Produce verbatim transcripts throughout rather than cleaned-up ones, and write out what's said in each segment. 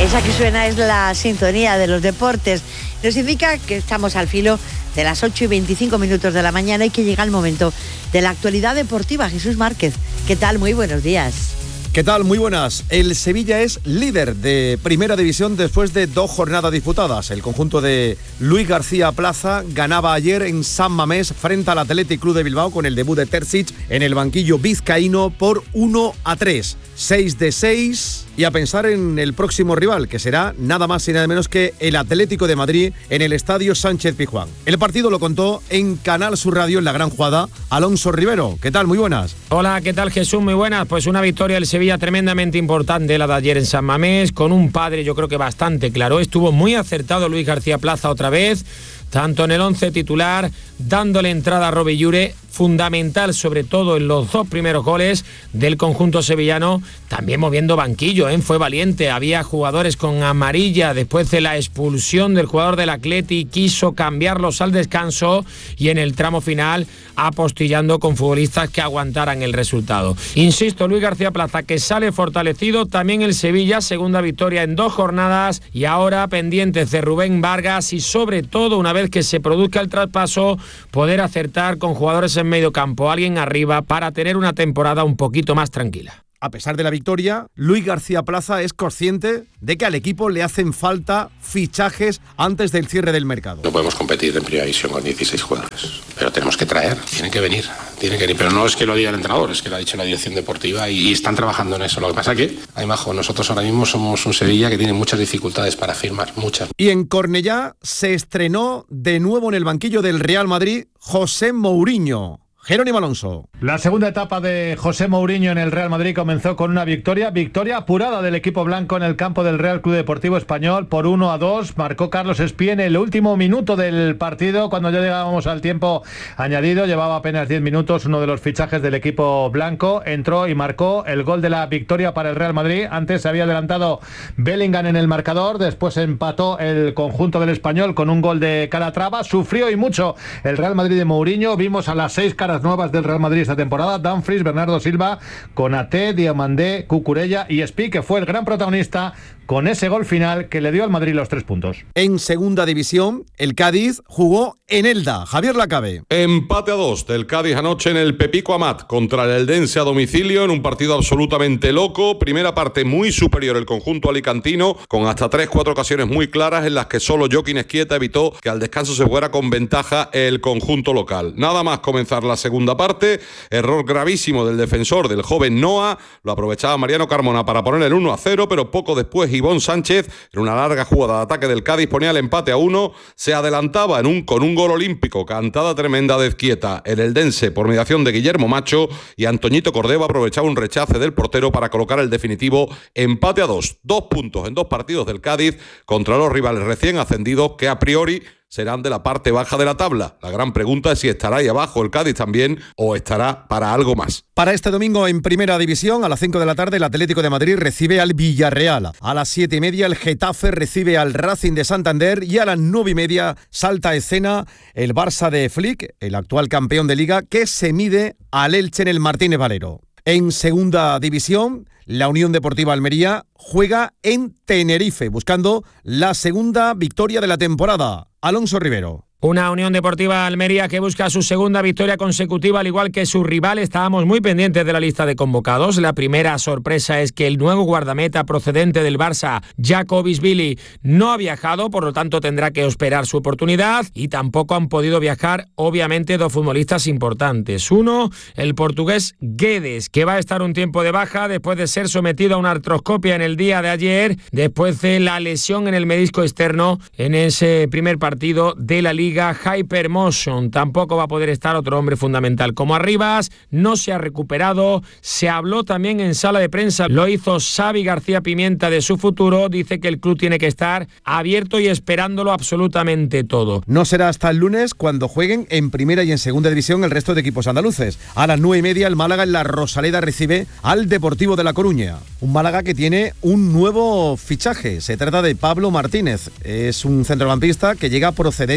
Esa que suena es la sintonía de los deportes. Nos indica que estamos al filo de las ocho y veinticinco minutos de la mañana y que llega el momento de la actualidad deportiva. Jesús Márquez, ¿qué tal? Muy buenos días. ¿Qué tal? Muy buenas. El Sevilla es líder de Primera División después de dos jornadas disputadas. El conjunto de Luis García Plaza ganaba ayer en San Mamés frente al Athletic Club de Bilbao con el debut de Terzic en el banquillo vizcaíno por uno a tres. seis de seis y a pensar en el próximo rival, que será nada más y nada menos que el Atlético de Madrid en el Estadio Sánchez Pizjuán. El partido lo contó en Canal Sur Radio en la gran jugada Alonso Rivero. ¿Qué tal? Muy buenas. Hola, ¿qué tal, Jesús? Muy buenas. Pues una victoria del Sevilla tremendamente importante, la de ayer en San Mamés, con un padre yo creo que bastante claro. Estuvo muy acertado Luis García Plaza otra vez, tanto en el once titular, dándole entrada a Robbie Llure, fundamental sobre todo en los dos primeros goles del conjunto sevillano, también moviendo banquillo, ¿eh? Fue valiente, había jugadores con amarilla después de la expulsión del jugador del Atleti, quiso cambiarlos al descanso y en el tramo final apostillando con futbolistas que aguantaran el resultado. Insisto, Luis García Plaza que sale fortalecido, también el Sevilla, segunda victoria en dos jornadas y ahora pendientes de Rubén Vargas y sobre todo una vez que se produzca el traspaso poder acertar con jugadores en medio campo, alguien arriba para tener una temporada un poquito más tranquila. A pesar de la victoria, Luis García Plaza es consciente de que al equipo le hacen falta fichajes antes del cierre del mercado. No podemos competir en Primera División con dieciséis jugadores, pero tenemos que traer, tienen que venir, tienen que venir. Pero no es que lo diga el entrenador, es que lo ha dicho la dirección deportiva y, y están trabajando en eso. Lo que pasa que, ay majo, nosotros ahora mismo somos un Sevilla que tiene muchas dificultades para firmar, muchas. Y en Cornellá se estrenó de nuevo en el banquillo del Real Madrid José Mourinho. Jerónimo Alonso. La segunda etapa de José Mourinho en el Real Madrid comenzó con una victoria, victoria apurada del equipo blanco en el campo del Real Club Deportivo Español por uno a dos. Marcó Carlos Espí en el último minuto del partido, cuando ya llegábamos al tiempo añadido, llevaba apenas diez minutos, uno de los fichajes del equipo blanco entró y marcó el gol de la victoria para el Real Madrid. Antes se había adelantado Bellingham en el marcador, después empató el conjunto del Español con un gol de Calatrava. Sufrió y mucho el Real Madrid de Mourinho. Vimos a las seis caras nuevas del Real Madrid esta temporada: Dumfries, Bernardo Silva, Konaté, Diomandé, Cucurella y Espí, que fue el gran protagonista con ese gol final que le dio al Madrid los tres puntos. En segunda división, el Cádiz jugó en Elda. Javier Lacabe. Empate a dos del Cádiz anoche en el Pepico Amat contra el Eldense a domicilio en un partido absolutamente loco. Primera parte muy superior el conjunto alicantino, con hasta tres, cuatro ocasiones muy claras en las que solo Joaquín Esquieta evitó que al descanso se fuera con ventaja el conjunto local. Nada más comenzar la segunda parte, error gravísimo del defensor del joven Noah, lo aprovechaba Mariano Carmona para poner el uno a cero, pero poco después Ivón Sánchez, en una larga jugada de ataque del Cádiz, ponía el empate a uno, se adelantaba en un, con un gol olímpico, cantada tremenda de Ezquieta. El eldense, por mediación de Guillermo Macho, y Antoñito Cordeva aprovechaba un rechace del portero para colocar el definitivo empate a dos. Dos puntos en dos partidos del Cádiz contra los rivales recién ascendidos que a priori serán de la parte baja de la tabla. La gran pregunta es si estará ahí abajo el Cádiz también o estará para algo más. Para este domingo en Primera División, a las cinco de la tarde, el Atlético de Madrid recibe al Villarreal. A las siete y media, el Getafe recibe al Racing de Santander y a las nueve y media salta a escena el Barça de Flick, el actual campeón de Liga, que se mide al Elche en el Martínez Valero. En Segunda División, la Unión Deportiva Almería juega en Tenerife, buscando la segunda victoria de la temporada. Alonso Rivero. Una Unión Deportiva Almería que busca su segunda victoria consecutiva, al igual que su rival. Estábamos muy pendientes de la lista de convocados. La primera sorpresa es que el nuevo guardameta procedente del Barça, Jakobisvili, no ha viajado, por lo tanto tendrá que esperar su oportunidad, y tampoco han podido viajar, obviamente, dos futbolistas importantes. Uno, el portugués Guedes, que va a estar un tiempo de baja después de ser sometido a una artroscopia en el día de ayer, después de la lesión en el menisco externo en ese primer partido de la Liga Hypermotion. Tampoco va a poder estar otro hombre fundamental como Arribas, no se ha recuperado. Se habló también en sala de prensa, lo hizo Xavi García Pimienta, de su futuro. Dice que el club tiene que estar abierto y esperándolo absolutamente todo. No será hasta el lunes cuando jueguen en Primera y en Segunda División el resto de equipos andaluces. A las nueve y media el Málaga en la Rosaleda recibe al Deportivo de La Coruña. Un Málaga que tiene un nuevo fichaje. Se trata de Pablo Martínez. Es un centrocampista que llega procedente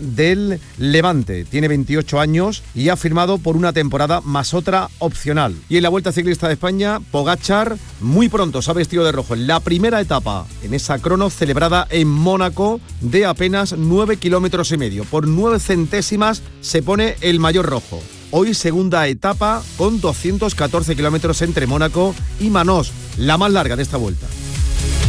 del Levante. Tiene veintiocho años y ha firmado por una temporada más otra opcional. Y en la Vuelta Ciclista de España, Pogačar muy pronto se ha vestido de rojo en la primera etapa, en esa crono celebrada en Mónaco, de apenas nueve kilómetros y medio. Por nueve centésimas se pone el maillot rojo. Hoy segunda etapa con doscientos catorce kilómetros entre Mónaco y Manós, la más larga de esta vuelta.